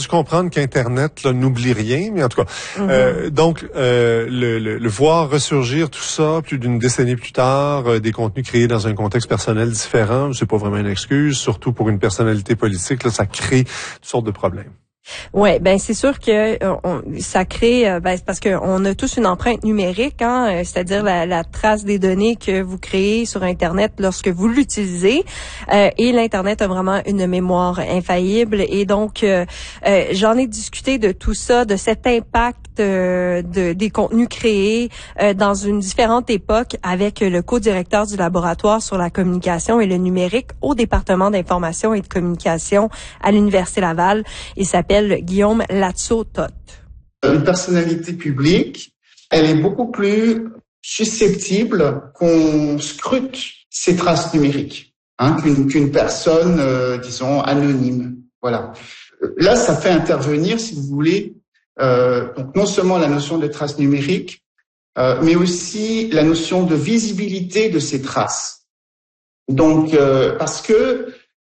dû comprendre qu'Internet là, n'oublie rien, mais en tout cas, donc le voir ressurgir tout ça plus d'une décennie plus tard, des contenus créés dans un contexte personnel différent, c'est pas vraiment une excuse, surtout pour une personnalité politique, là, ça crée toutes sortes de problèmes. Ouais, ben c'est sûr que ça crée, parce que on a tous une empreinte numérique, c'est-à-dire la trace des données que vous créez sur Internet lorsque vous l'utilisez. Et l'Internet a vraiment une mémoire infaillible. Et donc, j'en ai discuté de tout ça, de cet impact des contenus créés dans une différente époque avec le co-directeur du laboratoire sur la communication et le numérique au département d'information et de communication à l'Université Laval. Il s'appelle Guillaume Latso-Tot. Une personnalité publique, elle est beaucoup plus susceptible qu'on scrute ses traces numériques qu'une personne, disons, anonyme. Voilà. Là, ça fait intervenir, si vous voulez, donc non seulement la notion de traces numériques, mais aussi la notion de visibilité de ces traces. Donc, parce que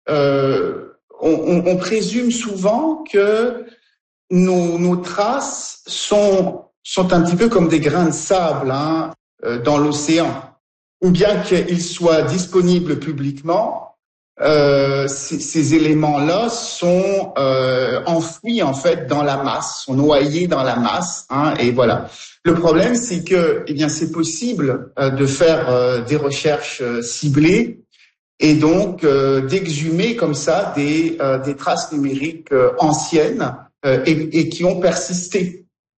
on présume souvent que nos traces sont un petit peu comme des grains de sable dans l'océan, ou bien qu'ils soient disponibles publiquement. Ces éléments-là sont enfouis en fait dans la masse, sont noyés dans la masse, et voilà. Le problème, c'est que, c'est possible de faire des recherches ciblées. Et donc d'exhumer comme ça des traces numériques anciennes et qui ont persisté.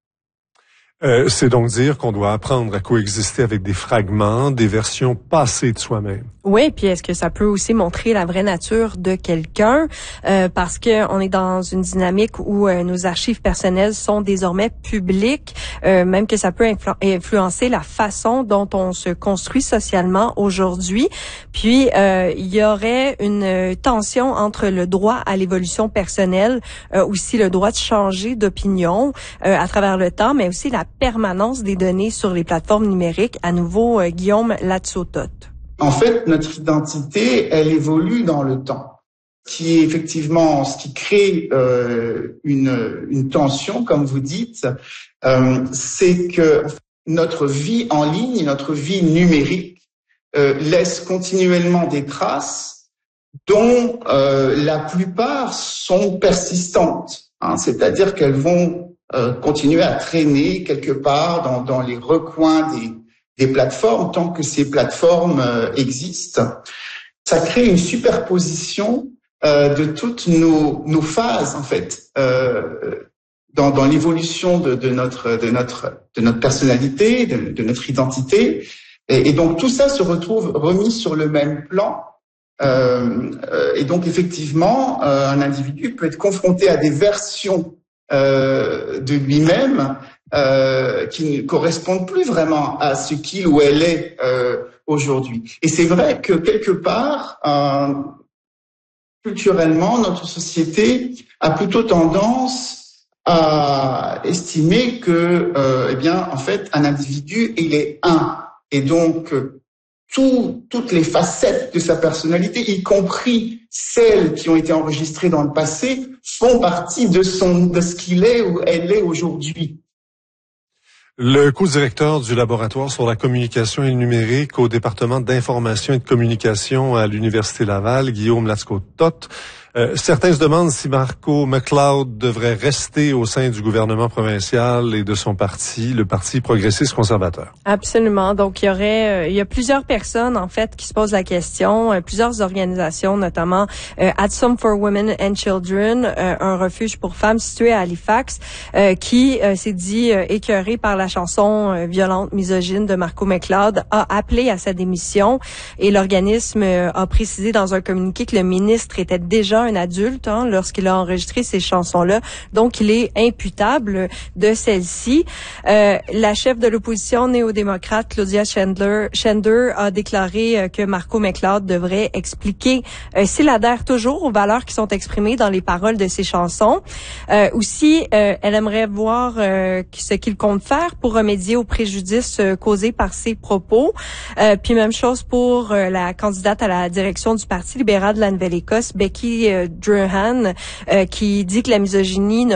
C'est donc dire qu'on doit apprendre à coexister avec des fragments, des versions passées de soi-même. Oui, puis est-ce que ça peut aussi montrer la vraie nature de quelqu'un, parce que on est dans une dynamique où nos archives personnelles sont désormais publiques, même que ça peut influencer la façon dont on se construit socialement aujourd'hui. Puis il y aurait une tension entre le droit à l'évolution personnelle, aussi le droit de changer d'opinion à travers le temps, mais aussi la permanence des données sur les plateformes numériques. À nouveau, Guillaume Latso-Tot. En fait, notre identité, elle évolue dans le temps, qui est effectivement ce qui crée une tension, comme vous dites, c'est que notre vie en ligne, notre vie numérique, laisse continuellement des traces dont la plupart sont persistantes, c'est-à-dire qu'elles vont continuer à traîner quelque part dans les recoins des plateformes tant que ces plateformes existent. Ça crée une superposition de toutes nos phases en fait dans l'évolution de notre personnalité, de notre identité, et donc tout ça se retrouve remis sur le même plan. Et donc effectivement, un individu peut être confronté à des versions de lui-même qui ne correspondent plus vraiment à ce qu'il ou elle est aujourd'hui. Et c'est vrai que quelque part, culturellement, notre société a plutôt tendance à estimer que, en fait, un individu, il est un. Et donc, toutes les facettes de sa personnalité, y compris celles qui ont été enregistrées dans le passé, font partie de ce qu'il est ou elle est aujourd'hui. Le co-directeur du laboratoire sur la communication et le numérique au département d'information et de communication à l'Université Laval, Guillaume Latso-Tot. Certains se demandent si Marco McLeod devrait rester au sein du gouvernement provincial et de son parti, le Parti progressiste conservateur. Absolument. Donc, il y a plusieurs personnes, en fait, qui se posent la question, plusieurs organisations, notamment Adsum for Women and Children, un refuge pour femmes situé à Halifax, qui s'est dit écœuré par la chanson violente, misogyne de Marco McLeod, a appelé à sa démission, et l'organisme a précisé dans un communiqué que le ministre était déjà un adulte lorsqu'il a enregistré ces chansons-là, donc il est imputable de celles-ci. La chef de l'opposition néo-démocrate, Claudia Schender, a déclaré que Marco McLeod devrait expliquer s'il adhère toujours aux valeurs qui sont exprimées dans les paroles de ses chansons. Aussi, elle aimerait voir ce qu'il compte faire pour remédier aux préjudices causés par ses propos. Puis même chose pour la candidate à la direction du Parti libéral de la Nouvelle-Écosse, Becky Druhan, qui dit que la misogynie